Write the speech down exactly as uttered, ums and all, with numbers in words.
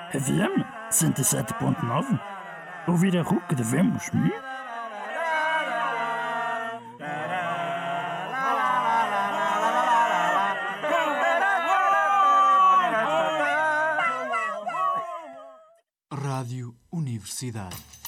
F M cento e sete ponto nove. Ouvir a R U C devemos. Hum? Rádio Universidade.